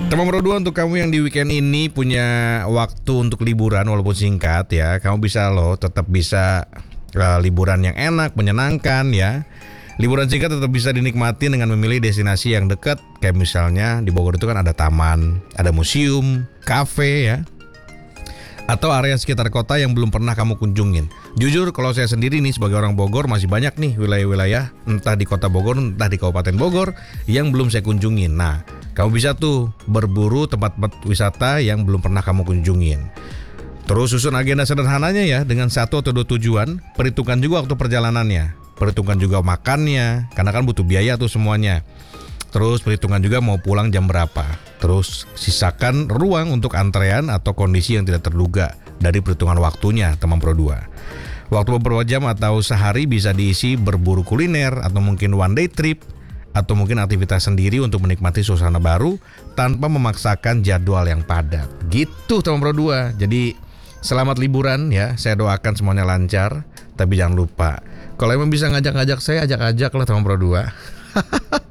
Teman Pro 2, untuk kamu yang di weekend ini punya waktu untuk liburan walaupun singkat ya, kamu bisa loh tetap bisa liburan yang enak, menyenangkan ya. Liburan singkat tetap bisa dinikmati dengan memilih destinasi yang dekat. Kayak misalnya di Bogor itu kan ada taman, ada museum, kafe ya, atau area sekitar kota yang belum pernah kamu kunjungin. Jujur kalau saya sendiri nih sebagai orang Bogor, masih banyak nih wilayah-wilayah entah di kota Bogor, entah di Kabupaten Bogor yang belum saya kunjungin. Nah, kamu bisa tuh berburu tempat-tempat wisata yang belum pernah kamu kunjungin. Terus susun agenda sederhananya ya, dengan 1 atau 2 tujuan. Perhitungkan juga waktu perjalanannya, perhitungkan juga makannya, karena kan butuh biaya tuh semuanya. Terus perhitungan juga mau pulang jam berapa. Terus sisakan ruang untuk antrean atau kondisi yang tidak terduga dari perhitungan waktunya, teman Pro 2. Waktu beberapa jam atau sehari bisa diisi berburu kuliner, atau mungkin one day trip, atau mungkin aktivitas sendiri untuk menikmati suasana baru tanpa memaksakan jadwal yang padat. Gitu teman Pro 2. Jadi selamat liburan ya. Saya doakan semuanya lancar. Tapi jangan lupa, kalau emang bisa ngajak-ngajak saya, ajak-ajak lah teman Pro 2.